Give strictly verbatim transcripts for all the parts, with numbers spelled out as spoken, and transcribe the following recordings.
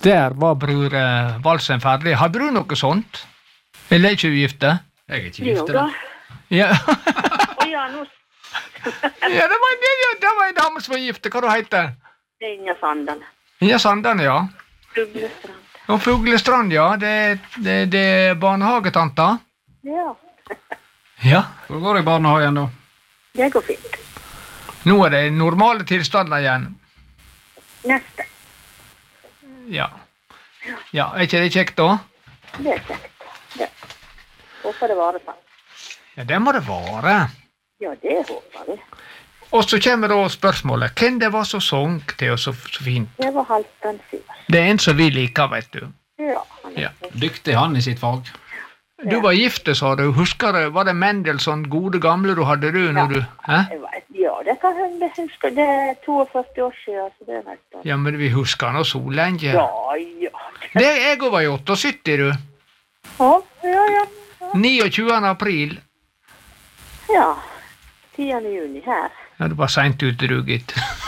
Der var bror eh, Valsen ferdig. Har bror noe sånt? Eller er ikke du gifte? Jeg er ikke gifte, da. Ja. Å ja, nå Ja, det var, det, det var en dame som var gifte. Hva du heter? det er Inga Sandane. Inga Sandane, ja. Fuglestrand. Og Fuglestrand, ja. Det, det, det er barnehagetanta. Ja, Ja. Hvor går det i barnehagen, da? det går fint. Nå er det normale tilstander igjen. Neste. Ja. Ja, er ikke det kjekt da? Det er kjekt. Det. Håper det varer sånn. Ja, det må det være. Ja, det håper vi. Og så kommer da spørsmålet. Hvem det var som sang til oss så, så fint? Det var Halvdan Syr. Det er en som vi liker, vet du. Ja, han er Ja. flink. Dyktig han i sitt fag. Du var gifte, sa du. Husker du, var det Mendelssohn, gode gamle du hadde du når du... Hæ? Jeg vet, ja, det kan jeg huske. Det er førti-to år siden, så det vet jeg. Ja, men vi husker nå så lenge. Ja, ja. Det er jeg var i syttini, du. Ja, ja, ja. niogtjuende april. Ja, tiende juni her. Ja, det var sent ute, du, gitt.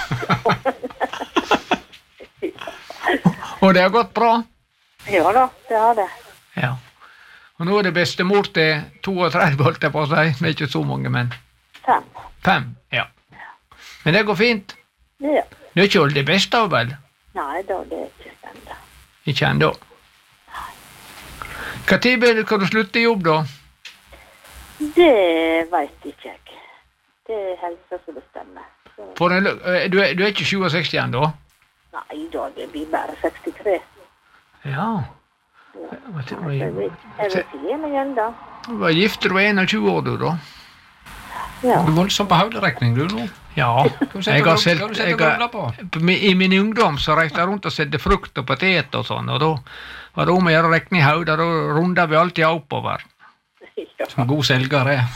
Og det har gått bra. Ja da, det har det. Ja. Og nå er det bestemor til trettito, holdt jeg på å si. Det er ikke så mange, men Fem. fem, ja. Men det går fint. Ja. Det er ikke alt det beste, vel? Nei da, det er ikke enda. Ikke ennå. Hva tid blir det, kan du slutte i jobb, da? Det vet ikke jeg. Det er helsa som bestemmer. Så, For en, lø- eh, du, er, du er ikke sekstisju ennå? nei da, det blir bare sekstitre. Ja. Ja. Hva til- hva- Jeg vet jeg vet ikke igjen igjen da. Du var gift da du var einogtjue år, du, da? Ja. Du er voldsom på hoderekning, du, nå. Ja. Hva Jeg har du selv, sitter jeg og har, grubler på? på mi- I min ungdom så reiste jeg rundt og sette frukt og potet og sånn, og da var det om å gjøre å rekne i hodet, da rundet vi alltid oppover. Ja. Som god selger er.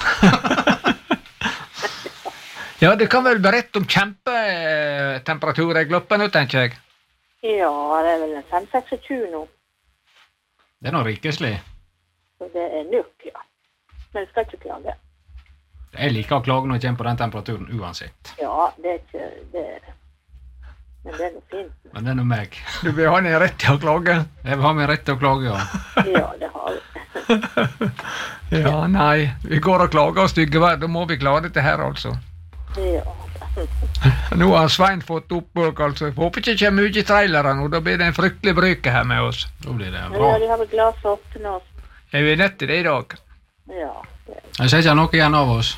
Ja, det kan vel berette om kjempetemperatur i gloppen, nå, tenker jeg. Ja, det er vel en fem seksogtjue nå. Det er noe rikeslig. Så det er nok, ja. Men jeg skal ikke klage. Jeg liker å klage når jeg kommer på den temperaturen uansett. Ja, det er ikke det. Er det. Men det er noe fint. Men det er nå meg. Du vil ha en rett til å klage. Jeg vil ha min rett til å klage, ja. Ja, det har vi. Ja, nei, vi går og klager og stygge vær, da må vi klare dette her, altså. Ja. Nå har Svein fått oppbøk, altså. Jeg håper ikke det kommer mye trailere nå, da blir det en fryktelig bryke her med oss. Da blir det Men bra. ja, de har vel glass åpne og... Er vi nødt til det i dag? Ja, det Jeg ser ikke noe igjen av oss.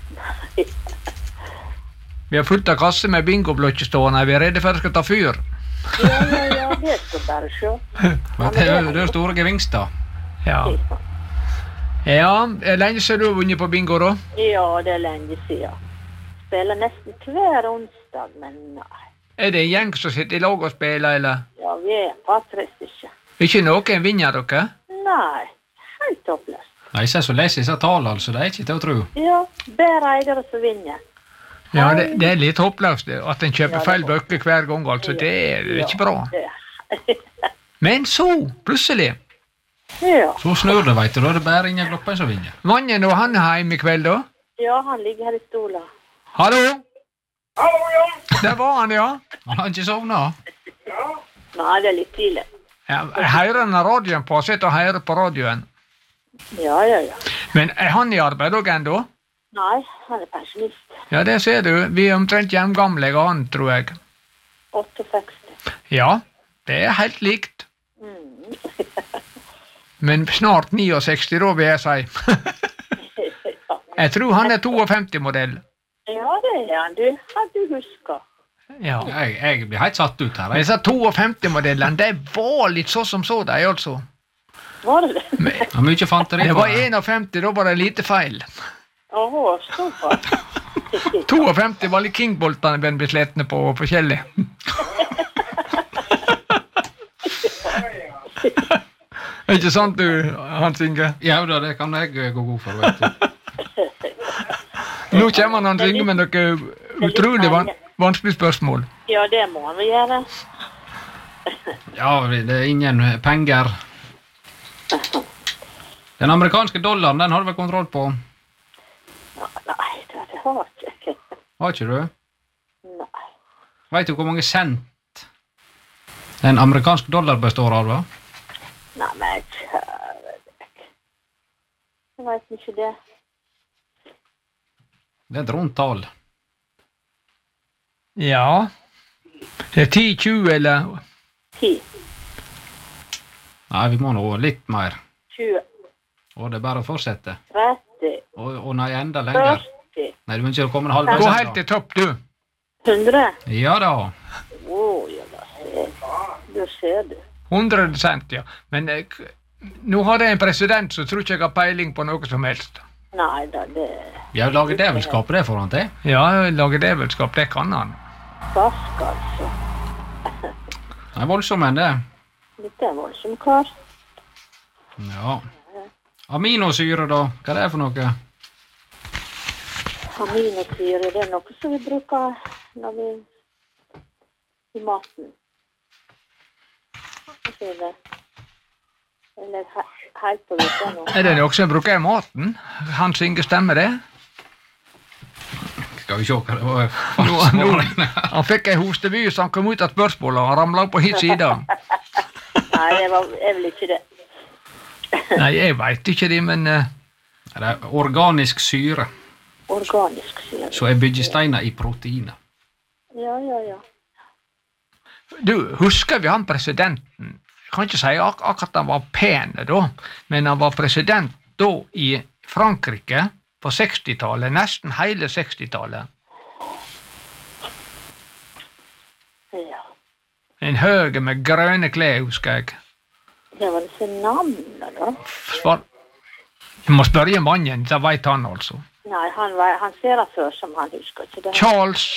Vi har fullt av kasser med bingoblokker stående, vi er redde for at det skal ta fyr. Ja, ja, ja, det skal bare se. Men det er det er store gevinster. Ja. Ja, er lenge siden du har vunnet på bingo, da? Ja, det er lenge siden. Spiller nesten hver onsdag, men nei. Er det en gjeng som sitter i lag og spiller, eller? Ja, vi er et par-tre stykker. Ikke noen vinner dere? Nei, helt toppløst. Nei, jeg ser så leser disse tallene, altså. Det er ikke til å tro. Ja, bare eiere som vinner. Ja, det, det er litt håpløst det, at en kjøper Ja, det feil må- bøker hver gang, altså. Det er Ja, ikke bra. det- Men så, plutselig, Ja. Så snør det, vet du. Da er det bare Inge Gloppen som vinner. mannen og han er hjemme i kveld, da? Ja, han ligger her i stolen. Hallo? Hallo, ja. Der var han, ja. Han har ikke sovnet. Nei, det er litt tidlig. Ja, jeg hører han radioen på, sitter og hører på radioen. Ja, ja, ja. Men er han i arbeid også ennå? Nei, han er pensjonist. Ja, det ser du. Vi er omtrent hjemgamle, han, tror jeg. åttiseksti. Ja, det er helt likt. Mm. Men snart sekstini, da vil jeg si. Jeg tror han er femtito-modell. Ja, det er han. Du har du huska. Ja. Jeg, jeg blir helt satt ut her. Men Jeg. disse femtito-modellene, det var litt så som så, de, altså. Var det det? Men Jeg har mye fanteri det på var det. femtién, da var det lite feil. Åh, såpass. femtito var litt kingboltene ben ble sletne på og forskjellig. Er ikke sant du, Hans Inge? Ja, da, det kan jeg gå god for, vet du. Nå kommer han, Hans Inge, med noe utrolig van vanskelig spørsmål. Ja, det må han vel gjøre. Ja, det er ingen penger. Den amerikanske dollaren, den har du vel kontroll på? Ja, nei, det, det har jeg ikke. Har ikke du? Nei. Vet du hvor mange cent En amerikansk dollar består av, da? Nei, men kjære deg. Jeg vet ikke det. Det er et rundt tall. Ja. Det er ti, tjue eller... ti, Nei, vi må nå litt mer. tjue, Og det er bare å fortsette. tretti, Og, og nei, enda lenger. førti, Nei, du må ikke komme en halv Gå prosent, helt til topp, du. hundre. Ja da. Åh, ja, da ser, da ser du. hundre prosent, ja. Men eh, k- nå har jeg en president som tror ikke jeg har peiling på noe som helst. Nei da, det Jeg lager djevelskap det for han til. Ja, lage djevelskap, det kan han. Vask, altså. Det er voldsom enn det. Dette er voldsom kar. Ja. Aminosyre da, hva er det for noe? Aminosyre, det er noe som vi bruker når vi i maten. Hva sier det? Eller he- helt på vita nå. Er det noe som bruker i maten? Hans Inge, stemmer det? Skal vi se hva det var. Nå, nå, han fikk en hosteby, så han kom ut av spørsmålet, og han ramlet på hit siden. Nei, det var er vel ikke det. Nei, jeg vet ikke det, men eh, Det er organisk syre, Organisk syre. så er byggesteiner i proteiner. Ja, ja, ja. du, husker vi han presidenten? Jeg kan ikke si ak akkurat han var pen da, men han var president da i Frankrike på sekstitallet, nesten hele sekstitallet. Ja. En høge med grønne klær, husker jeg. Det var disse navnene, da. Svar. Du må spørre mannen, det vet han altså. Nei, han, var, han ser det før som han husker ikke det. Charles,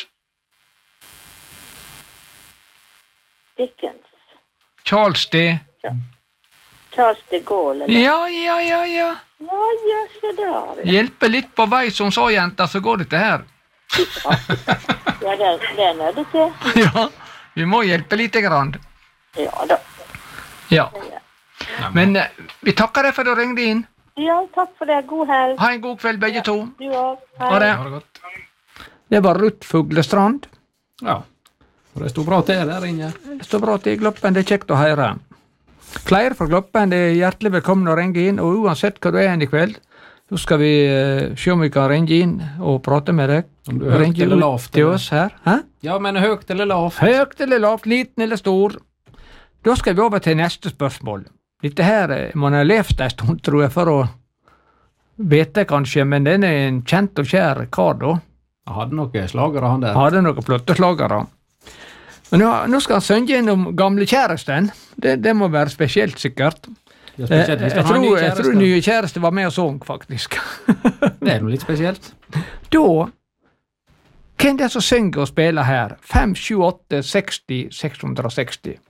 Dickens. Charles D. Charles de Gaulle, eller? Ja, ja, ja, ja. Ja, ja, se der. Hjelpe litt på vei som så, jenta, så går dette her. Ja, det, det er nødt til. Ja, vi må hjelpe lite grann. Ja da. Ja, Ja. men eh, vi takker deg for at du ringte inn. Ja, takk for det. God helg. Ha en god kveld, begge to. Du òg. Ha det. Ha det godt. Det var Ruth Fuglestrand. Ja. Og det stod bra til der inne. Det står bra til i Gloppen, det er kjekt å høre. Flere fra Gloppen er hjertelig velkomne å ringe inn, og uansett hva du er hen i kveld, så skal vi uh, se om vi kan ringe inn og prate med deg. Om du er høyt Ringe eller ut lavt, til eller? oss her. Hæ? Ja, men høyt eller lavt? Høyt eller lavt, liten eller stor. Da skal vi over til neste spørsmål. Dette her eh, man har levd en stund, tror jeg, for å vite kanskje, men den er en kjent og kjær kar da. Jeg hadde noen slagere han der. Hadde noen flotte slagere. Men nå, nå skal han synge inn om gamle kjæresten. Det, det må være spesielt sikkert. Ja, Eh, spesielt hvis jeg, du har en tror, ny jeg tror kjæreste. nye kjæreste var med og sang, faktisk. Det er noe litt spesielt. Da, hvem er det som synger og spiller her? fem sju åtte seksti seks hundre og seksti.